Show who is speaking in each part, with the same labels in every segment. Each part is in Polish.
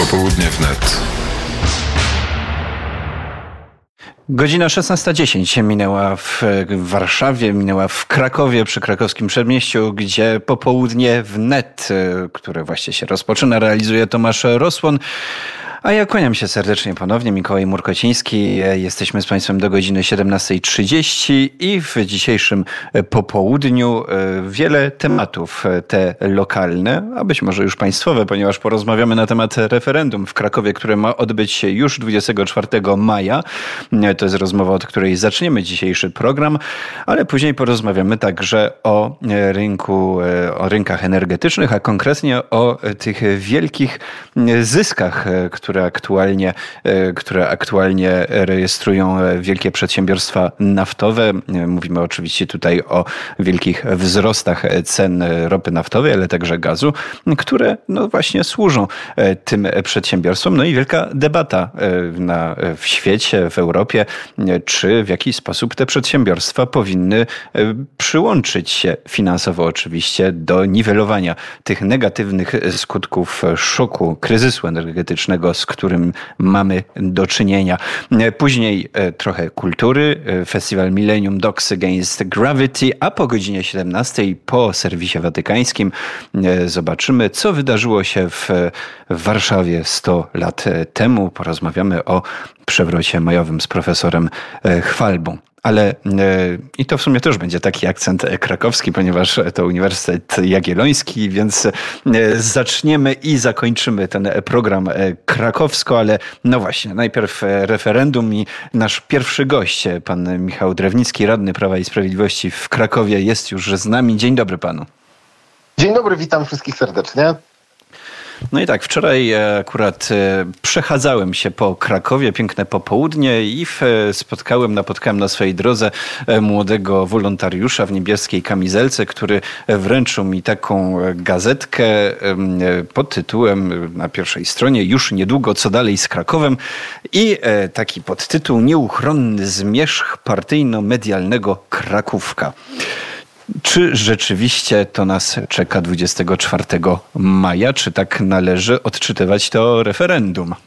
Speaker 1: Popołudnie wnet.
Speaker 2: Godzina 16:10 minęła w Warszawie, minęła w Krakowie, przy krakowskim przedmieściu, gdzie popołudnie wnet, które właśnie się rozpoczyna, realizuje Tomasz Rosłon. A ja kłaniam się serdecznie ponownie, Mikołaj Murkociński. Jesteśmy z Państwem do godziny 17:30 i w dzisiejszym popołudniu wiele tematów, te lokalne, a być może już państwowe, ponieważ porozmawiamy na temat referendum w Krakowie, które ma odbyć się już 24 maja. To jest rozmowa, od której zaczniemy dzisiejszy program, ale później porozmawiamy także o rynkach energetycznych, a konkretnie o tych wielkich zyskach, które aktualnie rejestrują wielkie przedsiębiorstwa naftowe. Mówimy oczywiście tutaj o wielkich wzrostach cen ropy naftowej, ale także gazu, które właśnie służą tym przedsiębiorstwom. No i wielka debata w świecie, w Europie, czy w jakiś sposób te przedsiębiorstwa powinny przyłączyć się finansowo oczywiście do niwelowania tych negatywnych skutków szoku, kryzysu energetycznego, z którym mamy do czynienia. Później trochę kultury, festiwal Millennium Dogs Against Gravity, a po godzinie 17 po serwisie watykańskim zobaczymy, co wydarzyło się w Warszawie 100 lat temu. Porozmawiamy o przewrocie majowym z profesorem Chwalbą. Ale i to w sumie też będzie taki akcent krakowski, ponieważ to Uniwersytet Jagielloński, więc zaczniemy i zakończymy ten program krakowsko, ale no właśnie, najpierw referendum i nasz pierwszy gość, pan Michał Drewnicki, radny Prawa i Sprawiedliwości w Krakowie, jest już z nami. Dzień dobry panu.
Speaker 3: Dzień dobry, witam wszystkich serdecznie.
Speaker 2: No i tak, wczoraj akurat przechadzałem się po Krakowie, piękne popołudnie i napotkałem na swojej drodze młodego wolontariusza w niebieskiej kamizelce, który wręczył mi taką gazetkę pod tytułem na pierwszej stronie: już niedługo, co dalej z Krakowem, i taki podtytuł: nieuchronny zmierzch partyjno-medialnego Krakówka. Czy rzeczywiście to nas czeka 24 maja? Czy tak należy odczytywać to referendum?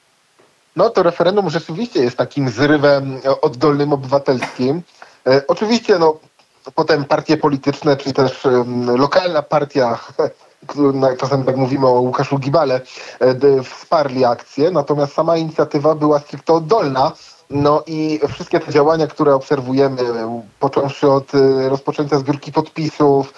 Speaker 3: No to referendum rzeczywiście jest takim zrywem oddolnym obywatelskim. Oczywiście potem partie polityczne, czy też lokalna partia, czasem tak mówimy o Łukaszu Gibale, wsparli akcję, natomiast sama inicjatywa była stricte oddolna. No i wszystkie te działania, które obserwujemy, począwszy od rozpoczęcia zbiórki podpisów,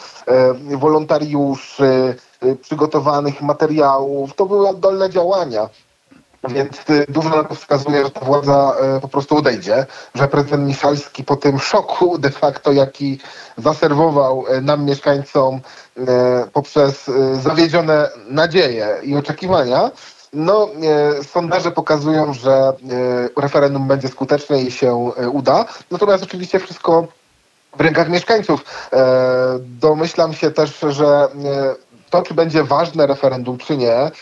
Speaker 3: wolontariuszy, przygotowanych materiałów, to były oddolne działania. Więc dużo na to wskazuje, że ta władza po prostu odejdzie, że prezydent Miszalski po tym szoku de facto, jaki zaserwował nam, mieszkańcom, poprzez zawiedzione nadzieje i oczekiwania, sondaże pokazują, że referendum będzie skuteczne i się uda. Natomiast oczywiście wszystko w rękach mieszkańców. Domyślam się też, że to, czy będzie ważne referendum, czy nie,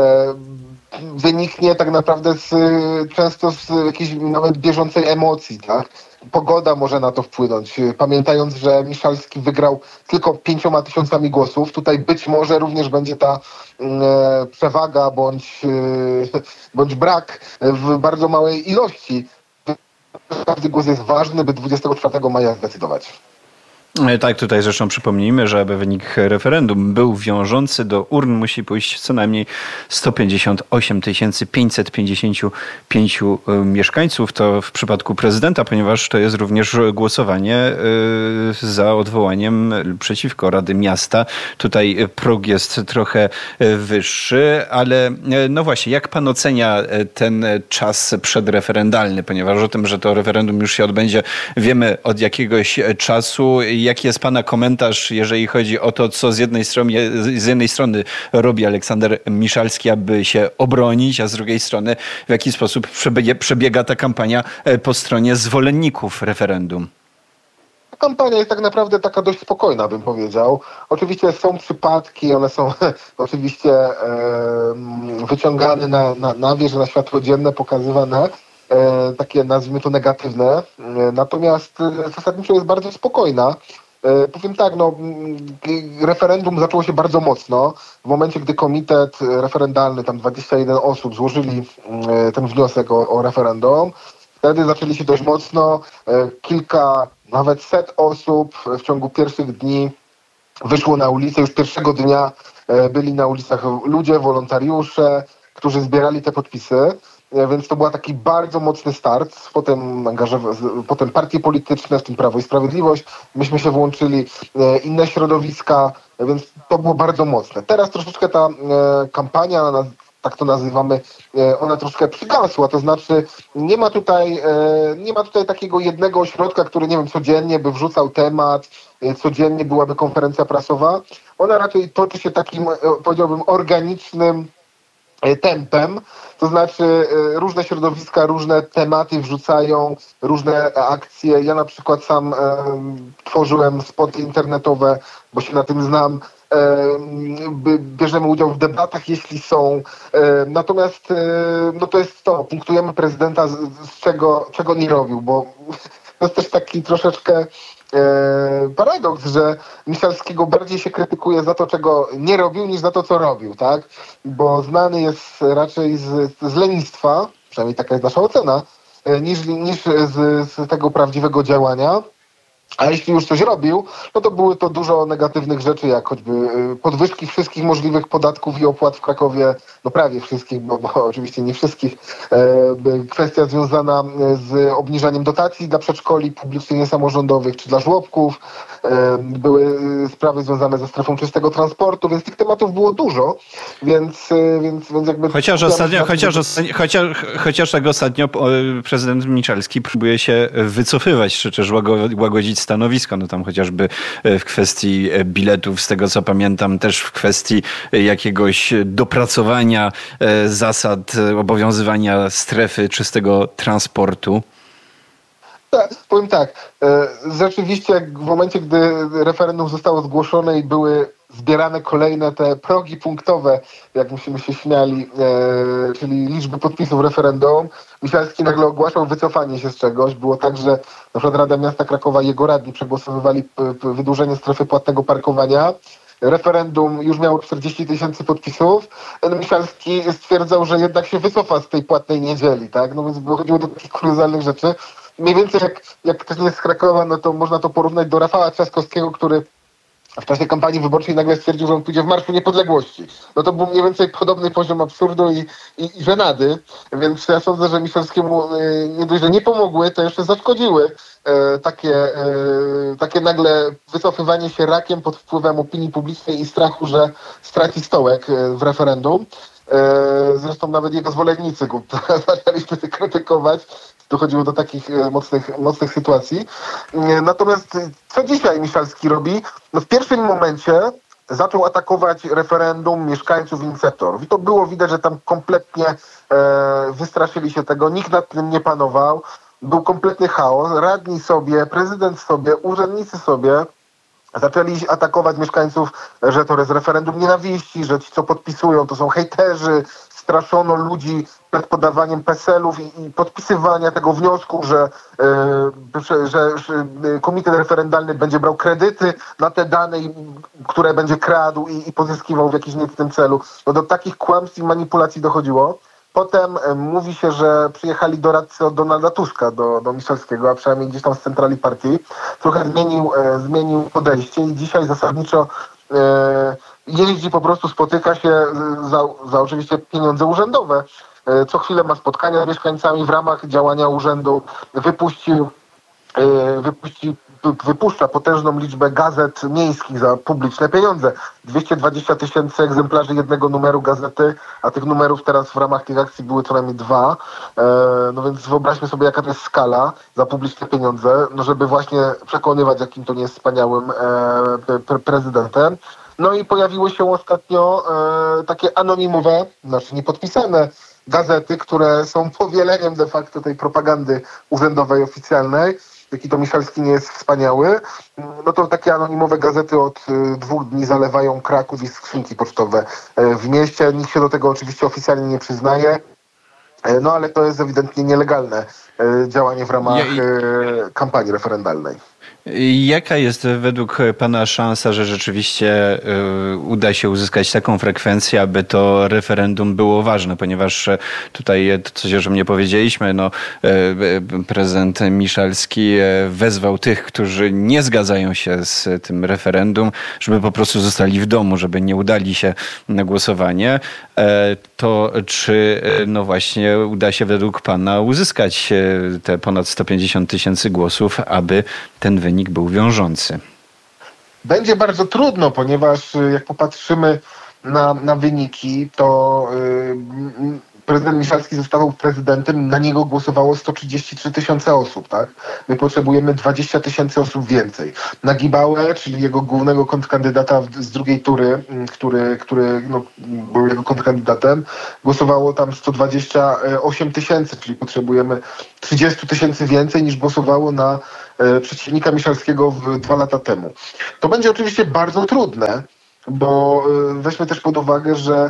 Speaker 3: wyniknie tak naprawdę często z jakiejś nawet bieżącej emocji, tak? Pogoda może na to wpłynąć. Pamiętając, że Miszalski wygrał tylko 5,000 głosów, tutaj być może również będzie ta przewaga bądź brak w bardzo małej ilości. Każdy głos jest ważny, by 24 maja zdecydować.
Speaker 2: Tak, tutaj zresztą przypomnijmy, że aby wynik referendum był wiążący, do urn musi pójść co najmniej 158 555 mieszkańców. To w przypadku prezydenta, ponieważ to jest również głosowanie za odwołaniem przeciwko Rady Miasta. Tutaj próg jest trochę wyższy, ale no właśnie, jak pan ocenia ten czas przedreferendalny? Ponieważ o tym, że to referendum już się odbędzie, wiemy od jakiegoś czasu. Jaki jest pana komentarz, jeżeli chodzi o to, co z jednej strony robi Aleksander Miszalski, aby się obronić, a z drugiej strony w jaki sposób przebiega ta kampania po stronie zwolenników referendum?
Speaker 3: Kampania jest tak naprawdę taka dość spokojna, bym powiedział. Oczywiście są przypadki, one są oczywiście wyciągane na wierzch, na światło dzienne, pokazywane, takie nazwijmy to negatywne. Natomiast zasadniczo jest bardzo spokojna. Powiem tak, referendum zaczęło się bardzo mocno. W momencie, gdy komitet referendalny, tam 21 osób złożyli ten wniosek o referendum, wtedy zaczęli się dość mocno. Kilka, nawet set osób w ciągu pierwszych dni wyszło na ulicę. Już pierwszego dnia byli na ulicach ludzie, wolontariusze, którzy zbierali te podpisy. Więc to był taki bardzo mocny start. Potem partie polityczne, w tym Prawo i Sprawiedliwość. Myśmy się włączyli, inne środowiska, więc to było bardzo mocne. Teraz troszeczkę ta kampania, tak to nazywamy, ona troszkę przygasła. To znaczy nie ma tutaj takiego jednego ośrodka, który, nie wiem, codziennie by wrzucał temat, codziennie byłaby konferencja prasowa. Ona raczej toczy się takim, powiedziałbym, organicznym tempem, to znaczy różne środowiska, różne tematy wrzucają, różne akcje. Ja na przykład sam tworzyłem spoty internetowe, bo się na tym znam. Bierzemy udział w debatach, jeśli są. Natomiast to jest to, punktujemy prezydenta z czego nie robił, bo to jest też taki troszeczkę paradoks, że Michalskiego bardziej się krytykuje za to, czego nie robił, niż za to, co robił, tak? Bo znany jest raczej z lenistwa, przynajmniej taka jest nasza ocena, niż z tego prawdziwego działania. A jeśli już coś robił, to były to dużo negatywnych rzeczy, jak choćby podwyżki wszystkich możliwych podatków i opłat w Krakowie, prawie wszystkich, bo oczywiście nie wszystkich. Kwestia związana z obniżaniem dotacji dla przedszkoli publicznych, niesamorządowych czy dla żłobków. Były sprawy związane ze strefą czystego transportu, więc tych tematów było dużo, więc jakby...
Speaker 2: Chociaż tak ostatnio prezydent Michalski próbuje się wycofywać, czy też łagodzić stanowisko, tam chociażby w kwestii biletów, z tego co pamiętam, też w kwestii jakiegoś dopracowania zasad obowiązywania strefy czystego transportu.
Speaker 3: Tak, powiem tak, rzeczywiście w momencie, gdy referendum zostało zgłoszone i były zbierane kolejne te progi punktowe, jak myśmy się śmiali, czyli liczby podpisów referendum, Michalski nagle ogłaszał wycofanie się z czegoś. Było tak, że na przykład Rada Miasta Krakowa i jego radni przegłosowywali wydłużenie strefy płatnego parkowania. Referendum już miało 40 000 podpisów. Michalski stwierdzał, że jednak się wycofa z tej płatnej niedzieli, tak? Więc chodziło do takich kuriozalnych rzeczy. Mniej więcej jak ktoś nie jest z Krakowa, to można to porównać do Rafała Trzaskowskiego, który w czasie kampanii wyborczej nagle stwierdził, że on pójdzie w Marszu Niepodległości. To był mniej więcej podobny poziom absurdu i żenady, więc ja sądzę, że Michalskiemu nie dość, że nie pomogły, to jeszcze zaszkodziły takie nagle wycofywanie się rakiem pod wpływem opinii publicznej i strachu, że straci stołek w referendum. Zresztą nawet jego zwolennicy go zaczęliśmy krytykować. Dochodziło do takich mocnych sytuacji. Natomiast co dzisiaj Michalski robi? W pierwszym momencie zaczął atakować referendum, mieszkańców, inicjatorów. I to było widać, że tam kompletnie wystraszyli się tego. Nikt nad tym nie panował. Był kompletny chaos. Radni sobie, prezydent sobie, urzędnicy sobie zaczęli atakować mieszkańców, że to jest referendum nienawiści, że ci, co podpisują, to są hejterzy. Straszono ludzi przed podawaniem PESEL-ów i podpisywania tego wniosku, że komitet referendalny będzie brał kredyty na te dane, które będzie kradł i pozyskiwał w jakimś niecnym celu. Do takich kłamstw i manipulacji dochodziło. Potem mówi się, że przyjechali doradcy od Donalda Tuska do Michalskiego, a przynajmniej gdzieś tam z centrali partii. Trochę zmienił podejście i dzisiaj zasadniczo jeździ, po prostu spotyka się za oczywiście pieniądze urzędowe. Co chwilę ma spotkania z mieszkańcami w ramach działania urzędu. Wypuszcza potężną liczbę gazet miejskich za publiczne pieniądze. 220 000 egzemplarzy jednego numeru gazety, a tych numerów teraz w ramach tych akcji były co najmniej 2. Więc wyobraźmy sobie, jaka to jest skala za publiczne pieniądze, żeby właśnie przekonywać, jakim to nie jest wspaniałym prezydentem. I pojawiły się ostatnio takie anonimowe, niepodpisane gazety, które są powieleniem de facto tej propagandy urzędowej, oficjalnej. Jaki to Michalski nie jest wspaniały. To takie anonimowe gazety od 2 dni zalewają Kraków i skrzynki pocztowe w mieście. Nikt się do tego oczywiście oficjalnie nie przyznaje. Ale to jest ewidentnie nielegalne działanie w ramach kampanii referendalnej.
Speaker 2: Jaka jest według pana szansa, że rzeczywiście uda się uzyskać taką frekwencję, aby to referendum było ważne? Ponieważ tutaj coś, o czym nie powiedzieliśmy, prezydent Miszalski wezwał tych, którzy nie zgadzają się z tym referendum, żeby po prostu zostali w domu, żeby nie udali się na głosowanie. To czy właśnie uda się według pana uzyskać te ponad 150 000 głosów, aby ten wynik był wiążący?
Speaker 3: Będzie bardzo trudno, ponieważ jak popatrzymy na wyniki, to prezydent Miszalski został prezydentem, na niego głosowało 133 000 osób, tak? My potrzebujemy 20 000 osób więcej. Na Gibałę, czyli jego głównego kontrkandydata z drugiej tury, który był jego kontrkandydatem, głosowało tam 128 000, czyli potrzebujemy 30 000 więcej niż głosowało na przeciwnika Miszalskiego 2 lata temu. To będzie oczywiście bardzo trudne, bo weźmy też pod uwagę, że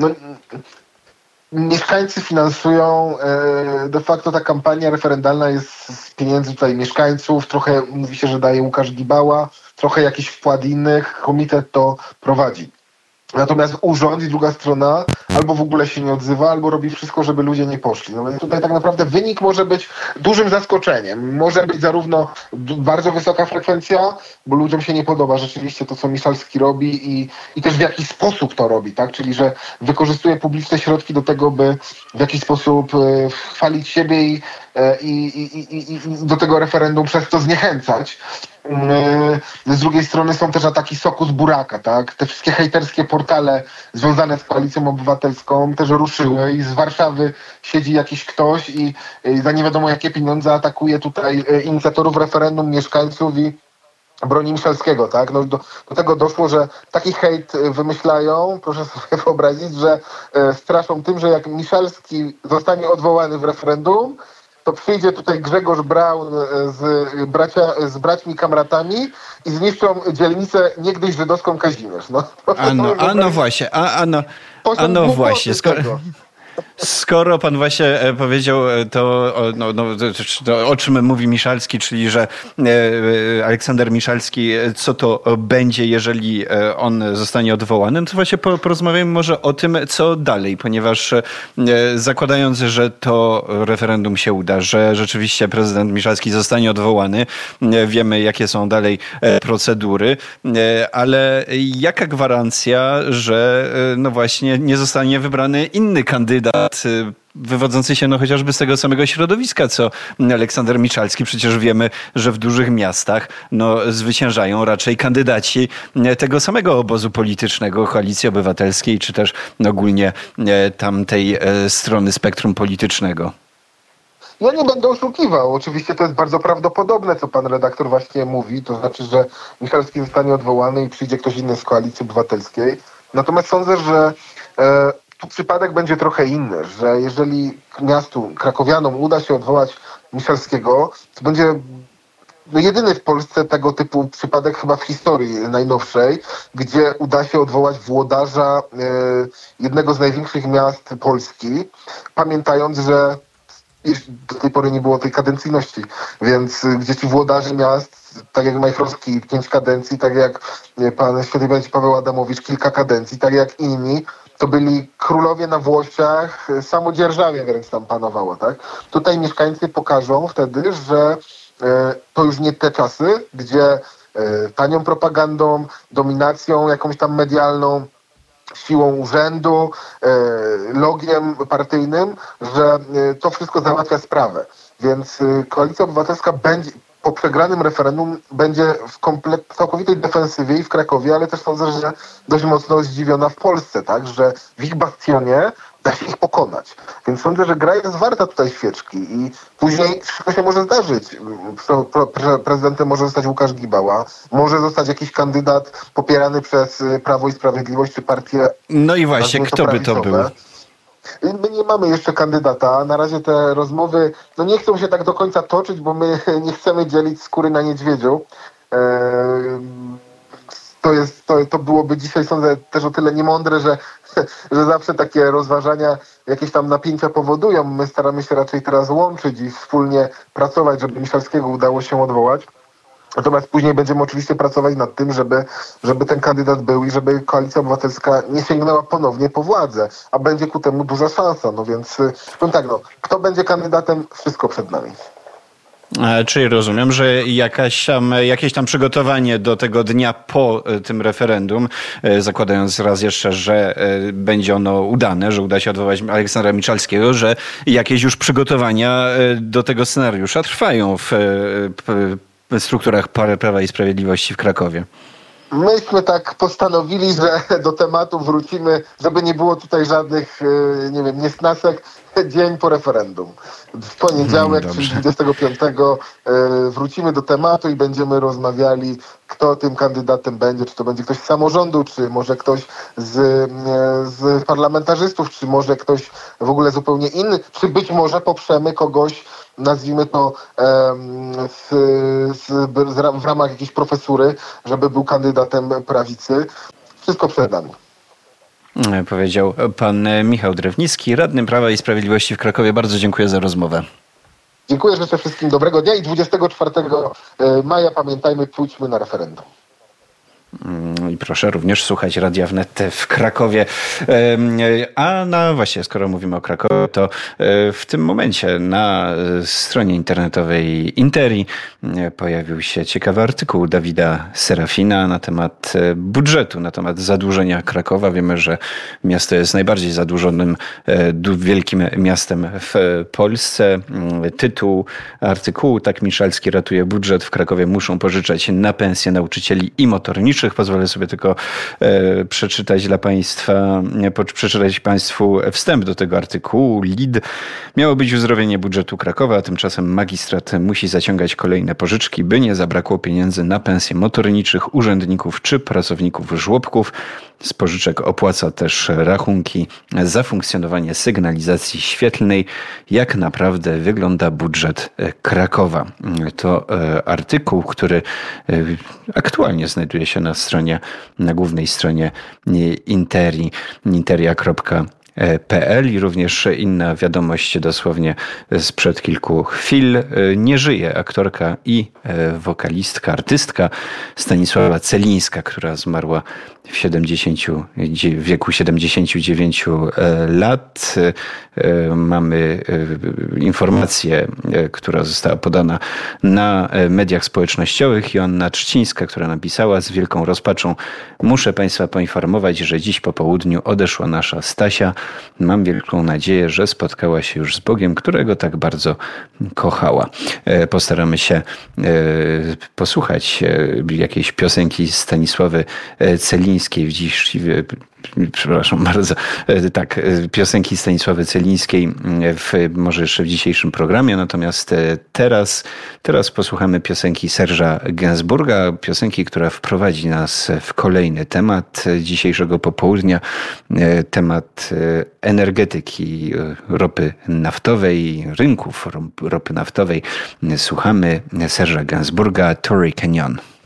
Speaker 3: mieszkańcy finansują, de facto ta kampania referendalna jest z pieniędzy tutaj mieszkańców, trochę mówi się, że daje Łukasz Gibała, trochę jakiś wkład innych, komitet to prowadzi. Natomiast urząd i druga strona albo w ogóle się nie odzywa, albo robi wszystko, żeby ludzie nie poszli. No więc tutaj tak naprawdę wynik może być dużym zaskoczeniem. Może być zarówno bardzo wysoka frekwencja, bo ludziom się nie podoba rzeczywiście to, co Miszalski robi i też w jaki sposób to robi, tak? Czyli, że wykorzystuje publiczne środki do tego, by w jakiś sposób chwalić siebie i do tego referendum przez to zniechęcać. Z drugiej strony są też ataki soku z buraka, tak? Te wszystkie hejterskie portale związane z Koalicją Obywatelską też ruszyły i z Warszawy siedzi jakiś ktoś i za nie wiadomo jakie pieniądze atakuje tutaj inicjatorów referendum, mieszkańców i broni Miszalskiego, tak? Do tego doszło, że taki hejt wymyślają, proszę sobie wyobrazić, że straszą tym, że jak Miszalski zostanie odwołany w referendum, to przyjdzie tutaj Grzegorz Braun z braćmi kamratami i zniszczą dzielnicę niegdyś żydowską Kazimierz.
Speaker 2: Właśnie. Skoro pan właśnie powiedział to, o czym mówi Miszalski, czyli że Aleksander Miszalski, co to będzie, jeżeli on zostanie odwołany, no to właśnie porozmawiamy może o tym, co dalej, ponieważ zakładając, że to referendum się uda, że rzeczywiście prezydent Miszalski zostanie odwołany, wiemy, jakie są dalej procedury, ale jaka gwarancja, że właśnie nie zostanie wybrany inny kandydat wywodzący się chociażby z tego samego środowiska, co Aleksander Miszalski. Przecież wiemy, że w dużych miastach zwyciężają raczej kandydaci tego samego obozu politycznego, Koalicji Obywatelskiej, czy też ogólnie tamtej strony spektrum politycznego.
Speaker 3: Ja nie będę oszukiwał. Oczywiście to jest bardzo prawdopodobne, co pan redaktor właśnie mówi. To znaczy, że Miszalski zostanie odwołany i przyjdzie ktoś inny z Koalicji Obywatelskiej. Natomiast sądzę, że tu przypadek będzie trochę inny, że jeżeli miastu, krakowianom uda się odwołać Miszalskiego, to będzie jedyny w Polsce tego typu przypadek chyba w historii najnowszej, gdzie uda się odwołać włodarza jednego z największych miast Polski, pamiętając, że do tej pory nie było tej kadencyjności, więc gdzie ci włodarze miast, tak jak Majchrowski 5 kadencji, tak jak pan świętej Paweł Adamowicz kilka kadencji, tak jak inni, to byli królowie na Włościach, samodzierżawie wręcz tam panowało, tak? Tutaj mieszkańcy pokażą wtedy, że to już nie te czasy, gdzie tanią propagandą, dominacją jakąś tam medialną, siłą urzędu, logiem partyjnym, że to wszystko załatwia sprawę. Więc Koalicja Obywatelska będzie po przegranym referendum będzie w całkowitej defensywie i w Krakowie, ale też sądzę, że dość mocno zdziwiona w Polsce, tak, że w ich bastionie da się ich pokonać. Więc sądzę, że gra jest warta tutaj świeczki i później wszystko się może zdarzyć. Prezydentem może zostać Łukasz Gibała, może zostać jakiś kandydat popierany przez Prawo i Sprawiedliwość czy partię.
Speaker 2: No i właśnie, kto by to był?
Speaker 3: My nie mamy jeszcze kandydata. Na razie te rozmowy nie chcą się tak do końca toczyć, bo my nie chcemy dzielić skóry na niedźwiedziu. To byłoby dzisiaj, sądzę, też o tyle niemądre, że zawsze takie rozważania jakieś tam napięcia powodują. My staramy się raczej teraz łączyć i wspólnie pracować, żeby Miszalskiego udało się odwołać. Natomiast później będziemy oczywiście pracować nad tym, żeby ten kandydat był i żeby Koalicja Obywatelska nie sięgnęła ponownie po władzę, a będzie ku temu duża szansa. No więc powiem tak, kto będzie kandydatem, wszystko przed nami.
Speaker 2: Czyli rozumiem, że jakieś tam przygotowanie do tego dnia po tym referendum, zakładając raz jeszcze, że będzie ono udane, że uda się odwołać Aleksandra Miszalskiego, że jakieś już przygotowania do tego scenariusza trwają w strukturach Prawa i Sprawiedliwości w Krakowie.
Speaker 3: Myśmy tak postanowili, że do tematu wrócimy, żeby nie było tutaj żadnych, niesnasek, dzień po referendum. W poniedziałek, czyli 25, wrócimy do tematu i będziemy rozmawiali, kto tym kandydatem będzie, czy to będzie ktoś z samorządu, czy może ktoś z parlamentarzystów, czy może ktoś w ogóle zupełnie inny, czy być może poprzemy kogoś, nazwijmy to w ramach jakiejś profesury, żeby był kandydatem prawicy. Wszystko przed nami.
Speaker 2: Powiedział pan Michał Drewnicki, radny Prawa i Sprawiedliwości w Krakowie. Bardzo dziękuję za rozmowę.
Speaker 3: Dziękuję, życzę wszystkim dobrego dnia i 24 maja pamiętajmy, pójdźmy na referendum.
Speaker 2: I proszę również słuchać Radia Wnet w Krakowie. Właśnie, skoro mówimy o Krakowie, to w tym momencie na stronie internetowej Interi pojawił się ciekawy artykuł Dawida Serafina na temat budżetu, na temat zadłużenia Krakowa. Wiemy, że miasto jest najbardziej zadłużonym wielkim miastem w Polsce. Tytuł artykułu: tak Miszalski ratuje budżet. W Krakowie muszą pożyczać na pensje nauczycieli i motorniczych. Pozwolę sobie tylko przeczytać Państwu wstęp do tego artykułu. LID. Miało być uzdrowienie budżetu Krakowa, a tymczasem magistrat musi zaciągać kolejne pożyczki, by nie zabrakło pieniędzy na pensje motorniczych, urzędników czy pracowników żłobków. Z pożyczek opłaca też rachunki za funkcjonowanie sygnalizacji świetlnej. Jak naprawdę wygląda budżet Krakowa? To artykuł, który aktualnie znajduje się na głównej stronie Interi, interia.pl i również inna wiadomość dosłownie sprzed kilku chwil. Nie żyje aktorka i wokalistka, artystka Stanisława Celińska, która zmarła w wieku 79 lat. Mamy informację, która została podana na mediach społecznościowych. Joanna Trzcińska, która napisała: z wielką rozpaczą muszę Państwa poinformować, że dziś po południu odeszła nasza Stasia. Mam wielką nadzieję, że spotkała się już z Bogiem, którego tak bardzo kochała. Postaramy się posłuchać jakiejś piosenki Stanisławy Celińskiej piosenki Stanisławy Celińskiej może jeszcze w dzisiejszym programie, natomiast teraz posłuchamy piosenki Serge'a Gainsbourga, piosenki, która wprowadzi nas w kolejny temat dzisiejszego popołudnia, temat energetyki, ropy naftowej, rynków ropy naftowej. Słuchamy Serge'a Gainsbourga, Torrey Canyon.